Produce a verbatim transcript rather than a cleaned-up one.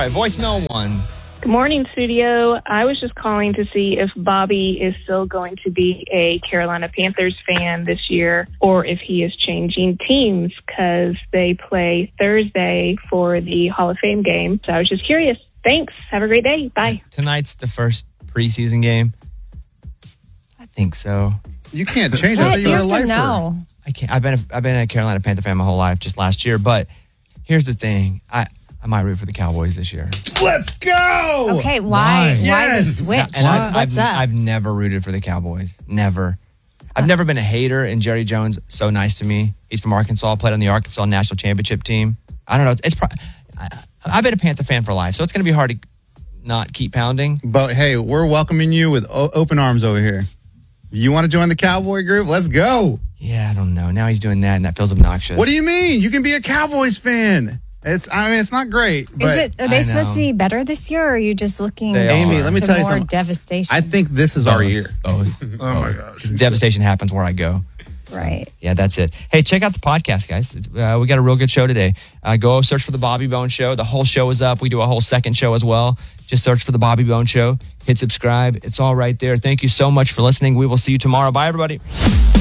right, voicemail one. Good morning, studio. I was just calling to see if Bobby is still going to be a Carolina Panthers fan this year or if he is changing teams because they play Thursday for the Hall of Fame game. So I was just curious. Thanks. Have a great day. Bye. Tonight's the first preseason game. I think so. You can't change that. What? You You were a have to lifer. know. I can't. I've been a, I've been a Carolina Panther fan my whole life, just last year. But here's the thing. I, I might root for the Cowboys this year. Let's go. Okay, why? Why, Yes. the switch? And I've, What's I've, up? I've never rooted for the Cowboys. Never. I've never been a hater, and Jerry Jones, so nice to me. He's from Arkansas, played on the Arkansas national championship team. I don't know. It's pro- I, I've been a Panther fan for life, so it's going to be hard to not keep pounding. But hey, we're welcoming you with o- open arms over here. You want to join the Cowboy group? Let's go. Yeah, I don't know. Now he's doing that, and that feels obnoxious. What do you mean? You can be a Cowboys fan. It's. I mean, it's not great. But Is it? Are I they supposed know. to be better this year, or are you just looking? They Amy, are. let me to tell you more something. devastation. I think this is our year. Oh, Oh my gosh. devastation happens where I go. right. Yeah, that's it. Hey, check out the podcast, guys. It's, uh, we got a real good show today. Uh, go search for the Bobby Bone Show. The whole show is up. We do a whole second show as well. Just search for the Bobby Bone Show. Hit subscribe. It's all right there. Thank you so much for listening. We will see you tomorrow. Bye, everybody.